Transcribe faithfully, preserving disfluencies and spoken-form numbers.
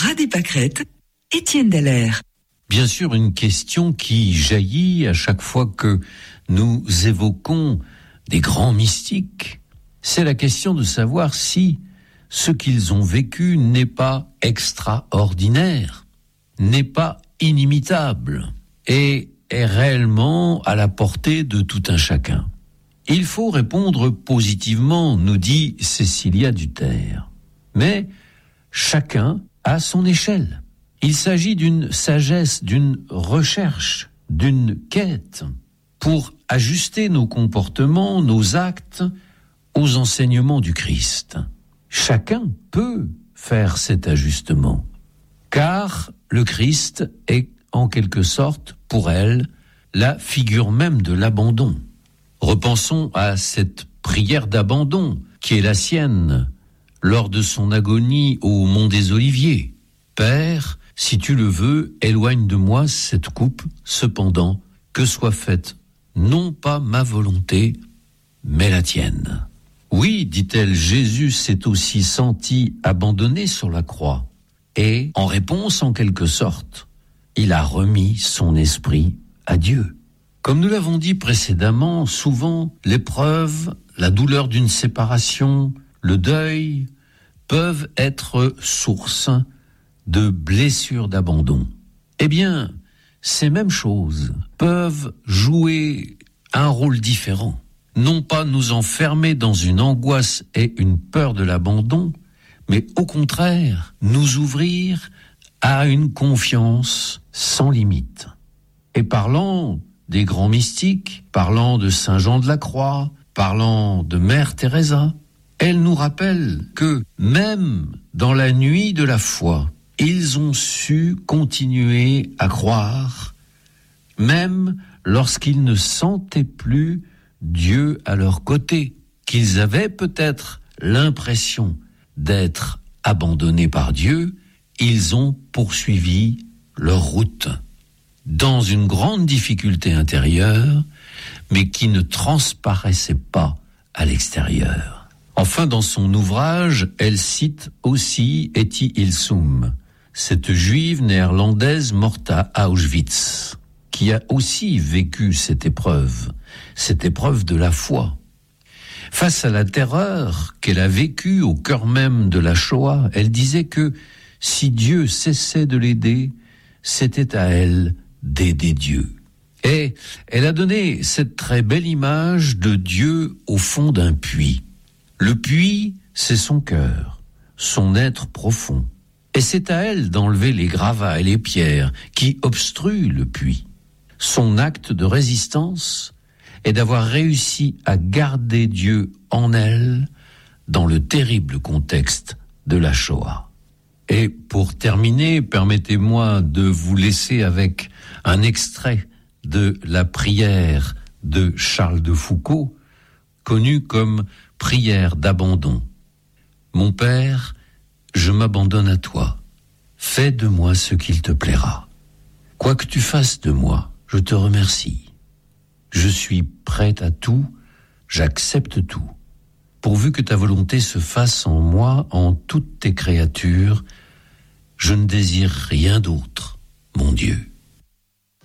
ras des pâquerettes, Étienne Dallaire. Bien sûr, une question qui jaillit à chaque fois que nous évoquons des grands mystiques, c'est la question de savoir si ce qu'ils ont vécu n'est pas extraordinaire, n'est pas inimitable et est réellement à la portée de tout un chacun. Il faut répondre positivement, nous dit Cécilia Duterre. Mais chacun a son échelle. Il s'agit d'une sagesse, d'une recherche, d'une quête pour ajuster nos comportements, nos actes aux enseignements du Christ. Chacun peut faire cet ajustement, car le Christ est en quelque sorte, pour elle, la figure même de l'abandon. Repensons à cette prière d'abandon qui est la sienne lors de son agonie au Mont des Oliviers. Père, si tu le veux, éloigne de moi cette coupe, cependant, que soit faite non pas ma volonté, mais la tienne. Oui, dit-elle, Jésus s'est aussi senti abandonné sur la croix. Et, en réponse en quelque sorte, il a remis son esprit à Dieu. Comme nous l'avons dit précédemment, souvent, l'épreuve, la douleur d'une séparation, le deuil, peuvent être source de blessures d'abandon. Eh bien, ces mêmes choses peuvent jouer un rôle différent. Non pas nous enfermer dans une angoisse et une peur de l'abandon, mais au contraire, nous ouvrir à une confiance sans limite. Et parlant des grands mystiques, parlant de Saint Jean de la Croix, parlant de Mère Teresa, elle nous rappelle que même dans la nuit de la foi, ils ont su continuer à croire, même lorsqu'ils ne sentaient plus Dieu à leur côté, qu'ils avaient peut-être l'impression d'être abandonnés par Dieu, ils ont poursuivi leur route dans une grande difficulté intérieure, mais qui ne transparaissait pas à l'extérieur. Enfin, dans son ouvrage, elle cite aussi Etty Hillesum, cette juive néerlandaise morte à Auschwitz, qui a aussi vécu cette épreuve, cette épreuve de la foi. Face à la terreur qu'elle a vécue au cœur même de la Shoah, elle disait que si Dieu cessait de l'aider, c'était à elle d'aider Dieu. Et elle a donné cette très belle image de Dieu au fond d'un puits. Le puits, c'est son cœur, son être profond. Et c'est à elle d'enlever les gravats et les pierres qui obstruent le puits. Son acte de résistance est d'avoir réussi à garder Dieu en elle dans le terrible contexte de la Shoah. Et pour terminer, permettez-moi de vous laisser avec un extrait de la prière de Charles de Foucauld, connue comme prière d'abandon. Mon Père, je m'abandonne à toi. Fais de moi ce qu'il te plaira. Quoi que tu fasses de moi, je te remercie. Je suis prête à tout, j'accepte tout. Pourvu que ta volonté se fasse en moi, en toutes tes créatures, je ne désire rien d'autre, mon Dieu.